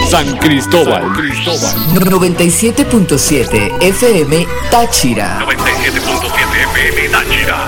San Cristóbal. 97.7 FM Táchira. 97.7 FM Táchira.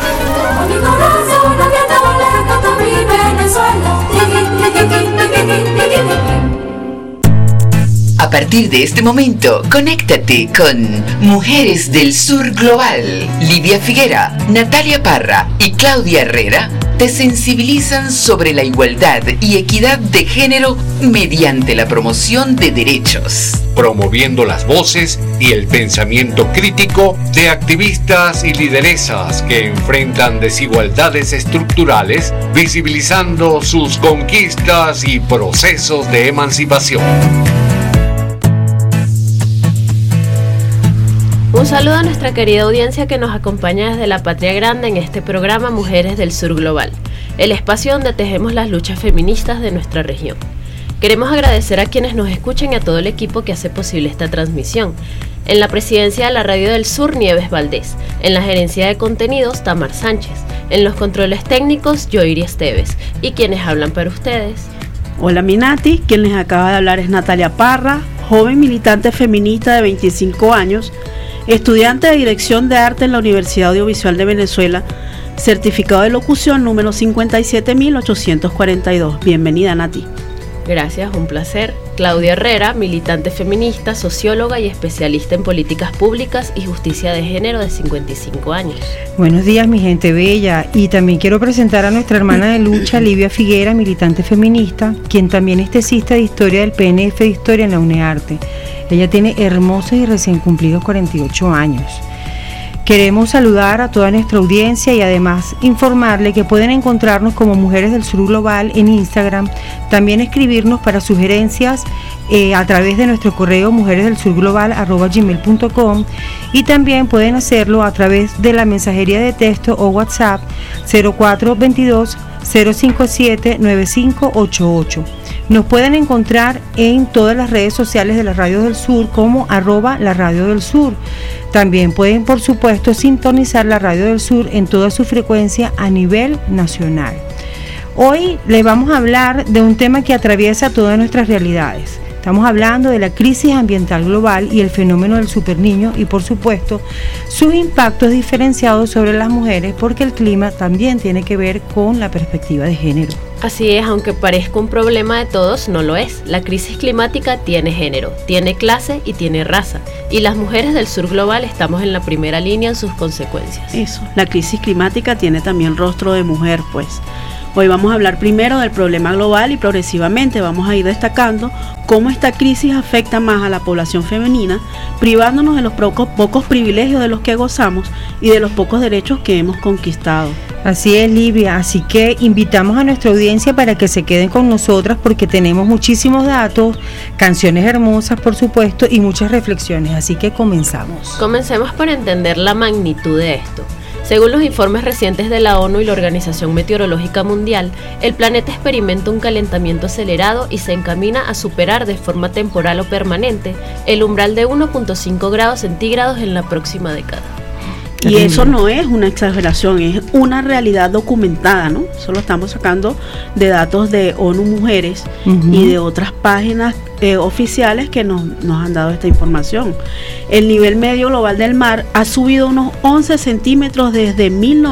A partir de este momento, conéctate con Mujeres del Sur Global. Livia Figuera, Natalia Parra y Claudia Herrera te sensibilizan sobre la igualdad y equidad de género mediante la promoción de derechos. Promoviendo las voces y el pensamiento crítico de activistas y lideresas que enfrentan desigualdades estructurales, visibilizando sus conquistas y procesos de emancipación. Un saludo a nuestra querida audiencia que nos acompaña desde la Patria Grande en este programa Mujeres del Sur Global, el espacio donde tejemos las luchas feministas de nuestra región. Queremos agradecer a quienes nos escuchan y a todo el equipo que hace posible esta transmisión. En la presidencia de la Radio del Sur, Nieves Valdés. En la gerencia de contenidos, Tamar Sánchez. En los controles técnicos, Yoiri Esteves. Y quienes hablan para ustedes. Hola Minati, quien les acaba de hablar es Natalia Parra, joven militante feminista de 25 años, estudiante de Dirección de Arte en la Universidad Audiovisual de Venezuela, certificado de locución número 57.842. Bienvenida, Nati. Gracias, un placer. Claudia Herrera, militante feminista, socióloga y especialista en políticas públicas y justicia de género de 55 años. Buenos días, mi gente bella. Y también quiero presentar a nuestra hermana de lucha, Livia Figuera, militante feminista, quien también es tesista de historia del PNF de Historia en la UNEARTE. Ella tiene hermosos y recién cumplidos 48 años. Queremos saludar a toda nuestra audiencia y además informarle que pueden encontrarnos como Mujeres del Sur Global en Instagram, también escribirnos para sugerencias a través de nuestro correo mujeresdelsurglobal@gmail.com y también pueden hacerlo a través de la mensajería de texto o WhatsApp 0422 057 9588. Nos pueden encontrar en todas las redes sociales de la Radio del Sur como @la Radio del Sur. También pueden, por supuesto, sintonizar la Radio del Sur en toda su frecuencia a nivel nacional. Hoy les vamos a hablar de un tema que atraviesa todas nuestras realidades. Estamos hablando de la crisis ambiental global y el fenómeno del superniño y, por supuesto, sus impactos diferenciados sobre las mujeres, porque el clima también tiene que ver con la perspectiva de género. Así es, aunque parezca un problema de todos, no lo es. La crisis climática tiene género, tiene clase y tiene raza. Y las mujeres del Sur Global estamos en la primera línea en sus consecuencias. Eso, la crisis climática tiene también rostro de mujer, pues. Hoy vamos a hablar primero del problema global y progresivamente vamos a ir destacando cómo esta crisis afecta más a la población femenina, privándonos de los pocos privilegios de los que gozamos y de los pocos derechos que hemos conquistado. Así es, Livia, así que invitamos a nuestra audiencia para que se queden con nosotras porque tenemos muchísimos datos, canciones hermosas por supuesto y muchas reflexiones, así que comenzamos. Comencemos por entender la magnitud de esto. Según los informes recientes de la ONU y la Organización Meteorológica Mundial, el planeta experimenta un calentamiento acelerado y se encamina a superar de forma temporal o permanente el umbral de 1.5 grados centígrados en la próxima década. Y eso no es una exageración, es una realidad documentada, ¿no? Eso lo estamos sacando de datos de ONU Mujeres y de otras páginas oficiales que nos han dado esta información. El nivel medio global del mar ha subido unos 11 centímetros desde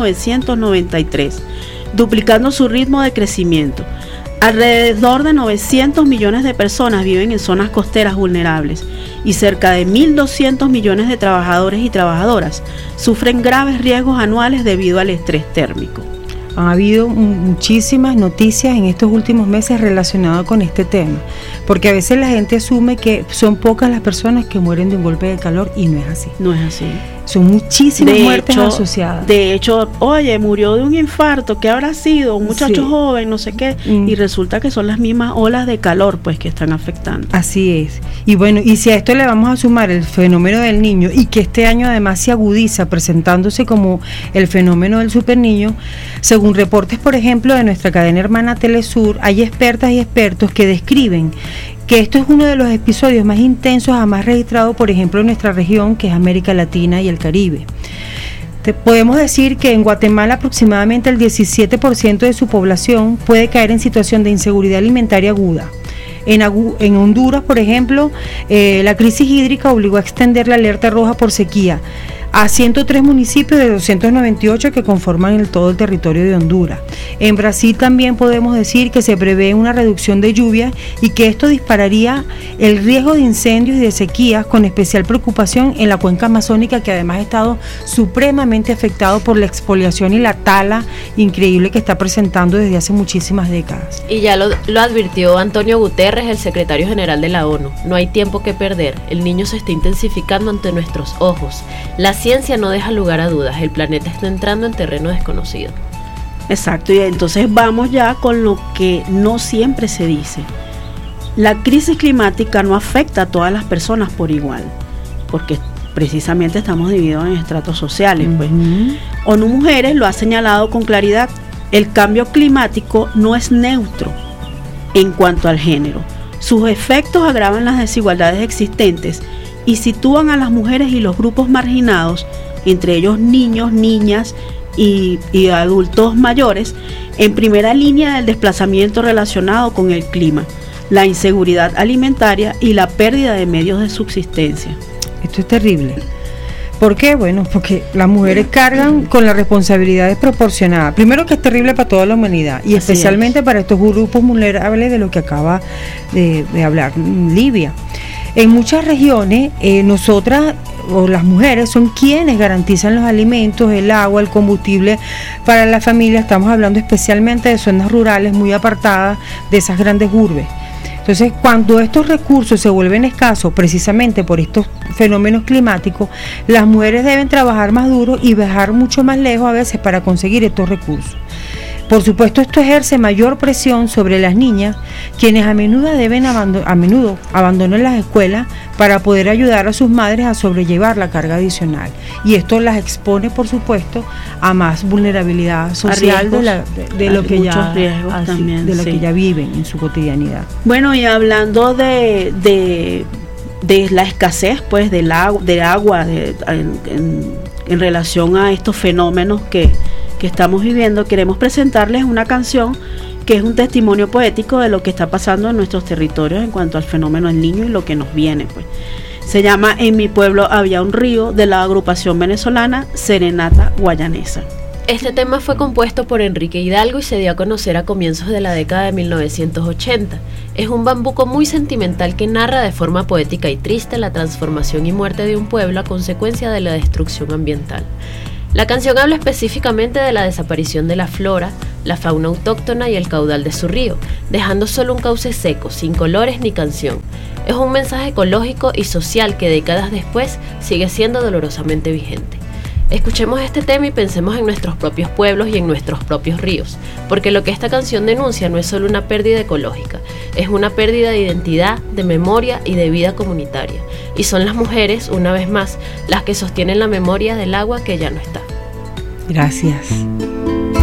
1993, duplicando su ritmo de crecimiento. Alrededor de 900 millones de personas viven en zonas costeras vulnerables y cerca de 1.200 millones de trabajadores y trabajadoras sufren graves riesgos anuales debido al estrés térmico. Han habido muchísimas noticias en estos últimos meses relacionadas con este tema, porque a veces la gente asume que son pocas las personas que mueren de un golpe de calor y no es así. No es así. Son muchísimas muertes asociadas. De hecho, oye, murió de un infarto, ¿qué habrá sido? Un muchacho joven, no sé qué, y resulta que son las mismas olas de calor pues que están afectando. Así es. Y bueno, y si a esto le vamos a sumar el fenómeno del niño y que este año además se agudiza presentándose como el fenómeno del superniño, según reportes, por ejemplo, de nuestra cadena hermana Telesur, hay expertas y expertos que describen que esto es uno de los episodios más intensos jamás registrados, por ejemplo, en nuestra región, que es América Latina y el Caribe. Podemos decir que en Guatemala aproximadamente el 17% de su población puede caer en situación de inseguridad alimentaria aguda. En Honduras, por ejemplo, la crisis hídrica obligó a extender la alerta roja por sequía a 103 municipios de 298 que conforman todo el territorio de Honduras. En Brasil también podemos decir que se prevé una reducción de lluvias y que esto dispararía el riesgo de incendios y de sequías, con especial preocupación en la cuenca amazónica, que además ha estado supremamente afectado por la expoliación y la tala increíble que está presentando desde hace muchísimas décadas. Y ya lo advirtió Antonio Guterres, el secretario general de la ONU. No hay tiempo que perder, el niño se está intensificando ante nuestros ojos. La ciencia no deja lugar a dudas, el planeta está entrando en terreno desconocido. Exacto, y entonces vamos ya con lo que no siempre se dice. La crisis climática no afecta a todas las personas por igual, porque precisamente estamos divididos en estratos sociales. Pues. ONU Mujeres lo ha señalado con claridad: el cambio climático no es neutro en cuanto al género. Sus efectos agravan las desigualdades existentes y sitúan a las mujeres y los grupos marginados, entre ellos niños, niñas y adultos mayores, en primera línea del desplazamiento relacionado con el clima, la inseguridad alimentaria y la pérdida de medios de subsistencia. Esto es terrible. ¿Por qué? Bueno, porque las mujeres cargan con la responsabilidad desproporcionada. Primero, que es terrible para toda la humanidad y Así especialmente para estos grupos vulnerables de lo que acaba de hablar Livia. En muchas regiones, nosotras o las mujeres son quienes garantizan los alimentos, el agua, el combustible para la familia. Estamos hablando especialmente de zonas rurales muy apartadas de esas grandes urbes. Entonces, cuando estos recursos se vuelven escasos precisamente por estos fenómenos climáticos, las mujeres deben trabajar más duro y viajar mucho más lejos a veces para conseguir estos recursos. Por supuesto, esto ejerce mayor presión sobre las niñas, quienes a menudo abandonan las escuelas para poder ayudar a sus madres a sobrellevar la carga adicional. Y esto las expone, por supuesto, a más vulnerabilidad social de lo que ya viven en su cotidianidad. Bueno, y hablando de la escasez, pues, del agua en relación a estos fenómenos que estamos viviendo, queremos presentarles una canción que es un testimonio poético de lo que está pasando en nuestros territorios en cuanto al fenómeno del niño y lo que nos viene, pues. Se llama En mi pueblo había un río, de la agrupación venezolana Serenata Guayanesa. Este tema fue compuesto por Enrique Hidalgo y se dio a conocer a comienzos de la década de 1980. Es un bambuco muy sentimental que narra de forma poética y triste la transformación y muerte de un pueblo a consecuencia de la destrucción ambiental. La canción habla específicamente de la desaparición de la flora, la fauna autóctona y el caudal de su río, dejando solo un cauce seco, sin colores ni canción. Es un mensaje ecológico y social que décadas después sigue siendo dolorosamente vigente. Escuchemos este tema y pensemos en nuestros propios pueblos y en nuestros propios ríos, porque lo que esta canción denuncia no es solo una pérdida ecológica, es una pérdida de identidad, de memoria y de vida comunitaria. Y son las mujeres, una vez más, las que sostienen la memoria del agua que ya no está. Gracias.